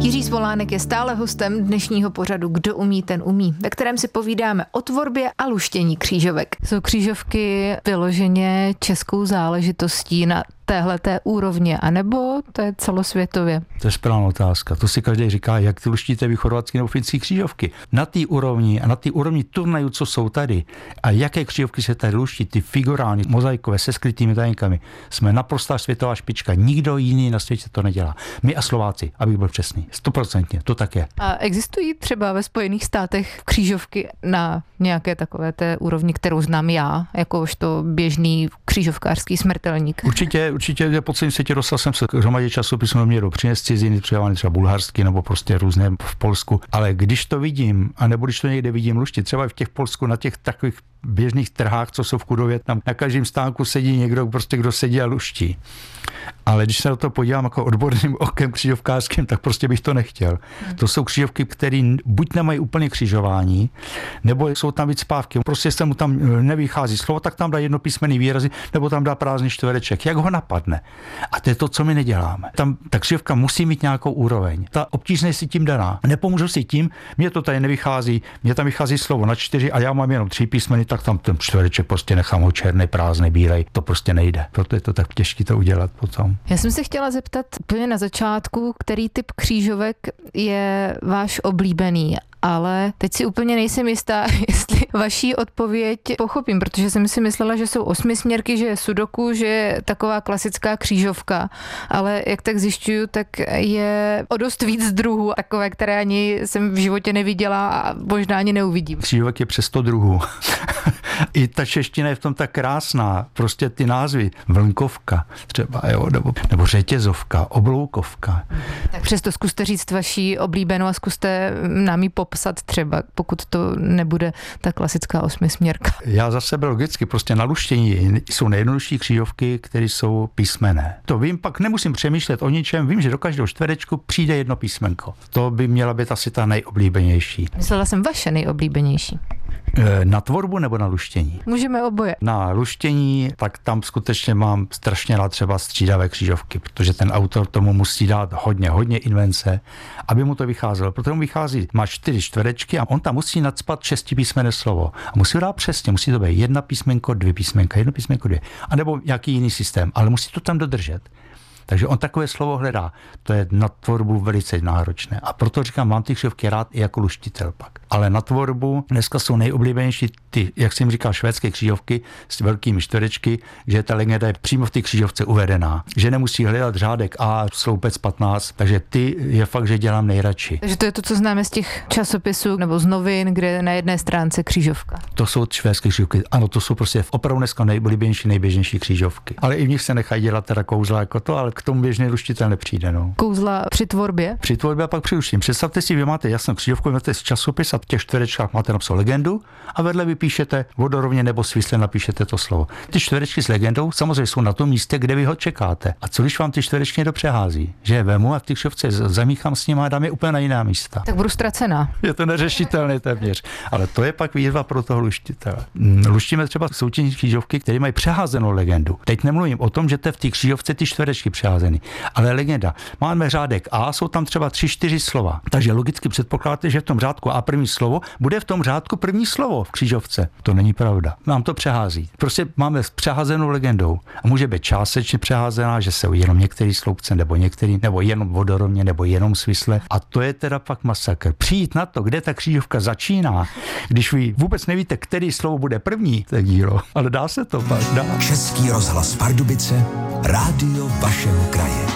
Jiří Smolánek je stále hostem dnešního pořadu Kdo umí, ten umí, ve kterém si povídáme o tvorbě a luštění křížovek. Jsou křížovky vyloženě českou záležitostí na téhleté úrovně, anebo to je celosvětově? To je správná otázka. To si každý říká, jak ty luštíte vy chorvatské nebo finské křížovky. Na té úrovni a na té úrovni turnajů, co jsou tady, a jaké křížovky se tady luští, ty figurální, mozaikové, se skrytými tajenkami, jsme naprostá světová špička. Nikdo jiný na světě to nedělá. My a Slováci, abych byl přesný. 100%, to tak je. A existují třeba ve Spojených státech křížovky na nějaké takové té úrovni, kterou znám já, jakožto běžný křížovkářský smrtelník? Určitě po celém světě dostal jsem se k hromadě časopisů na měru přinést ciziny, třeba bulharský nebo prostě různé v Polsku, ale když to vidím, anebo když to někde vidím luštit, třeba v těch Polsku na těch takových běžných trhách, co jsou v Kudově, tam na každém stánku sedí někdo, prostě kdo sedí a luští. Ale když se na to podívám jako odborným okem křížovkářským, tak prostě bych to nechtěl. To jsou křížovky, které buď nemají úplně křižování, nebo jsou tam víc spávky. Prostě se mu tam nevychází slovo, tak tam dá jednopísmenný výrazy, nebo tam dá prázdný čtvereček. Jak ho napadne? A to je to, co my neděláme. Tam ta křížovka musí mít nějakou úroveň. Ta obtížnost si tím daná. Nepomůžu si tím, mně to tady nevychází, mně tam vychází slovo na 4 a já mám jenom 3 písmeny, tak tam ten čtvereček prostě nechám ho černý, prázdný, bílej. To prostě nejde. Proto je to tak těžké to udělat potom. Já jsem se chtěla zeptat úplně na začátku, který typ křížovek je váš oblíbený, ale teď si úplně nejsem jistá, jestli vaší odpověď pochopím, protože jsem si myslela, že jsou 8směrky, že je sudoku, že je taková klasická křížovka, ale jak tak zjišťuju, tak je o dost víc druhů, takové, které ani jsem v životě neviděla a možná ani neuvidím. Křížovek je přes 100 druhů. I ta čeština je v tom tak krásná. Prostě ty názvy, vlnkovka třeba, jo, nebo řetězovka, obloukovka. Tak přesto zkuste říct vaší oblíbenou a zkuste nám ji popsat třeba, pokud to nebude ta klasická 8směrka. Já za sebe logicky, prostě na luštění jsou nejjednodušší křížovky, které jsou písmenné. To vím, pak nemusím přemýšlet o ničem, vím, že do každého čtverečku přijde jedno písmenko. To by měla být asi ta nejoblíbenější. Myslela jsem vaše nejoblíbenější. Na tvorbu nebo na luštění? Můžeme oboje. Na luštění, tak tam skutečně mám strašně rád třeba střídavé křížovky, protože ten autor tomu musí dát hodně invence, aby mu to vycházelo. Protože mu vychází, má 4 čtverečky a on tam musí nacpat 6písmenné slovo. A musí ho dát přesně, musí to být 1 písmenko, 2 písmenka, 1 písmenko, 2. A nebo nějaký jiný systém, ale musí to tam dodržet. Takže on takové slovo hledá. To je na tvorbu velice náročné. A proto říkám, mám ty křížovky rád i jako luštitel pak. Ale na tvorbu dneska jsou nejoblíbenější ty, jak jsem říkal, švédské křížovky s velkými čtverečky, že ta legenda je přímo v té křížovce uvedená. Že nemusí hledat řádek A, sloupec 15, takže ty je fakt, že dělám nejradši. Takže to je to, co známe z těch časopisů nebo z novin, kde je na jedné stránce křížovka. To jsou švédské křížovky. Ano, to jsou prostě opravdu dneska nejoblíbenější, nejběžnější křížovky. Ale i v nich se nechají dělat teda kouzla jako to, ale k tomu běžný luštitel nepřijde. No. Kouzla při tvorbě? Při tvorbě a pak při luštění. Představte si, vy máte jasnou křížovku, máte časopis a v těch čtverečkách máte napsat legendu a vedle vypíšete vodorovně nebo svisle napíšete to slovo. Ty čtverečky s legendou samozřejmě jsou na tom místě, kde vy ho čekáte. A co když vám ty čtverečky někdo přehází? Že je vemu a v těch křížovce zamíchám s nimi a dám je úplně na jiná místa. Tak budu ztracená. Je to neřešitelné téměř. Ale to je pak výzva pro toho luštitele. Luštíme třeba soutěžní křížovky, které mají přeházenou legendu. Teď nemluvím o tom, že to v té křížovce ty čtverečky přeházený, ale legenda. Máme řádek A, jsou tam třeba 3-4 slova. Takže logicky předpokládáte, že v tom řádku A první slovo bude v tom řádku první slovo v křížovce. To není pravda. Nám to přehází. Prostě máme s přeházenou legendou. A může být částečně přeházená, že jsou jenom některý sloupce nebo jenom vodorovně nebo jenom svisle. A to je teda pak masakr. Přijít na to, kde ta křížovka začíná, když vy vůbec nevíte, který slovo bude první, tak dílo. Ale dá se to pak, dá. Český rozhlas Pardubice, rádio vašeho kraje.